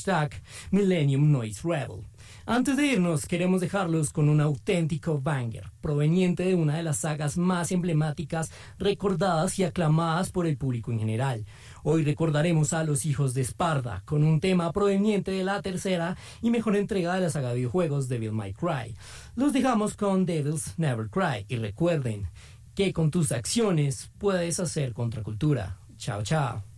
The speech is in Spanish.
hashtag Millennium Noise Rebel. Antes de irnos, queremos dejarlos con un auténtico banger, proveniente de una de las sagas más emblemáticas, recordadas y aclamadas por el público en general. Hoy recordaremos a Los Hijos de Esparta, con un tema proveniente de la tercera y mejor entrega de la saga de videojuegos Devil May Cry. Los dejamos con Devils Never Cry, y recuerden que con tus acciones puedes hacer contracultura. Chao, chao.